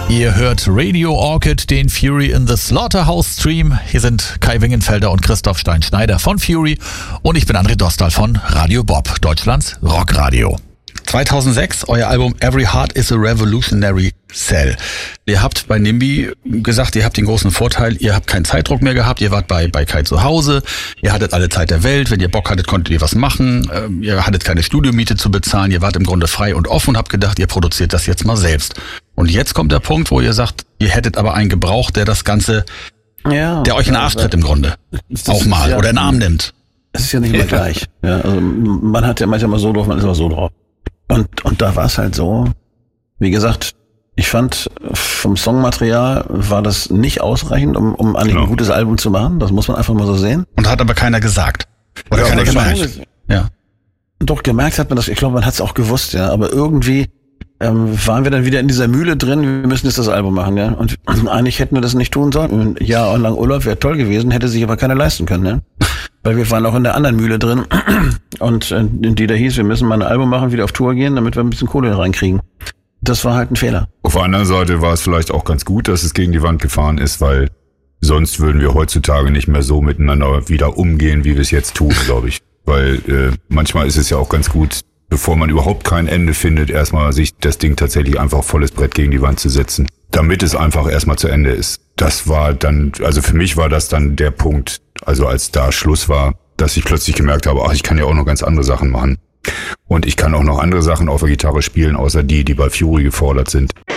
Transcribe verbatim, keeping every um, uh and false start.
Ihr hört Radio Orchid, den Fury in the Slaughterhouse Stream. Hier sind Kai Wingenfelder und Christoph Stein-Schneider von Fury und ich bin André Dostal von Radio Bob, Deutschlands Rockradio. zweitausendsechs, euer Album Every Heart is a Revolutionary Cell. Ihr habt bei Nimby gesagt, ihr habt den großen Vorteil, ihr habt keinen Zeitdruck mehr gehabt, ihr wart bei, bei Kai zu Hause, ihr hattet alle Zeit der Welt, wenn ihr Bock hattet, konntet ihr was machen, ihr hattet keine Studiomiete zu bezahlen, ihr wart im Grunde frei und offen und habt gedacht, ihr produziert das jetzt mal selbst. Und jetzt kommt der Punkt, wo ihr sagt, ihr hättet aber einen gebraucht, der das Ganze, ja, der euch in den Arsch tritt im Grunde, auch mal, ja, oder in den Arm nimmt. Es ist ja nicht immer gleich. Ja, also man hat ja manchmal so drauf, man ist aber so drauf. Und, und da war es halt so, wie gesagt, ich fand, vom Songmaterial war das nicht ausreichend, um, um eigentlich genau. ein gutes Album zu machen. Das muss man einfach mal so sehen. Und hat aber keiner gesagt. Oder ja, keiner gemerkt. Ja. Doch, gemerkt hat man das. Ich glaube, man hat es auch gewusst, ja. Aber irgendwie ähm, waren wir dann wieder in dieser Mühle drin, wir müssen jetzt das Album machen, ja. Und eigentlich hätten wir das nicht tun sollen. Ein Jahr lang Urlaub wäre toll gewesen, hätte sich aber keiner leisten können, ja. Weil wir waren auch in der anderen Mühle drin. Und äh, die da hieß, wir müssen mal ein Album machen, wieder auf Tour gehen, damit wir ein bisschen Kohle reinkriegen. Das war halt ein Fehler. Auf der anderen Seite war es vielleicht auch ganz gut, dass es gegen die Wand gefahren ist, weil sonst würden wir heutzutage nicht mehr so miteinander wieder umgehen, wie wir es jetzt tun, glaube ich. Weil äh, manchmal ist es ja auch ganz gut, bevor man überhaupt kein Ende findet, erstmal sich das Ding tatsächlich einfach volles Brett gegen die Wand zu setzen, damit es einfach erstmal zu Ende ist. Das war dann, also für mich war das dann der Punkt, also als da Schluss war, dass ich plötzlich gemerkt habe, ach, ich kann ja auch noch ganz andere Sachen machen. Und ich kann auch noch andere Sachen auf der Gitarre spielen, außer die, die bei Fury gefordert sind.